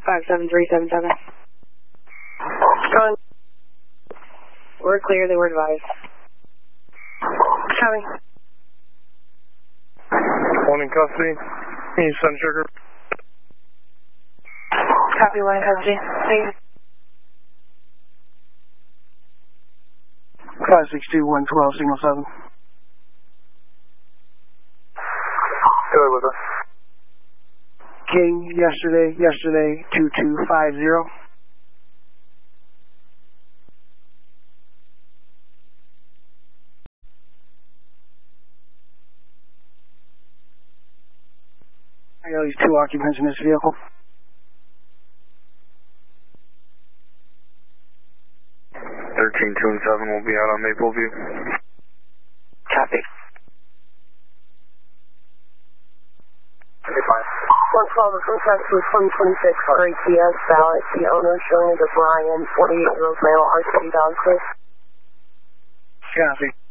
57377. Going. We're clear, they were advised. Copy. One in custody. Can you send Sugar? Copy, one in custody. Thank you. 562-112, signal 7. Go ahead with us. King, yesterday, 2250. I got at least 2 occupants in this vehicle. 1327 will be out on Mapleview. Copy. Okay, fine. 112 is request for 2026 RATS ballot. The owner showing as a Brian, 48-year-old male, RCD dog, please. Copy.